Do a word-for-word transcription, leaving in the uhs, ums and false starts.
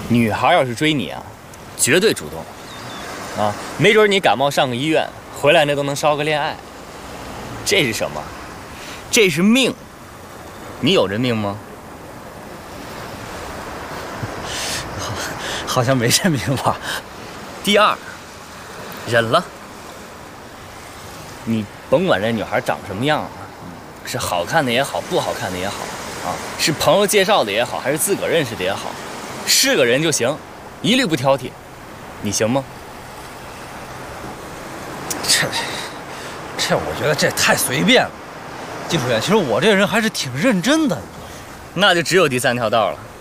女孩要是追你啊，绝对主动啊，没准你感冒上个医院，回来那都能捎个恋爱。这是什么？这是命。你有这命吗？ 好，好像没这命吧。 第二，忍了。你甭管这女孩长什么样啊，是好看的也好，不好看的也好啊，是朋友介绍的也好，还是自个儿认识的也好，是个人就行，一律不挑剔。你行吗？ 这这，我觉得这太随便了。金楚元，其实我这个人还是挺认真的。 那就只有第三条道了。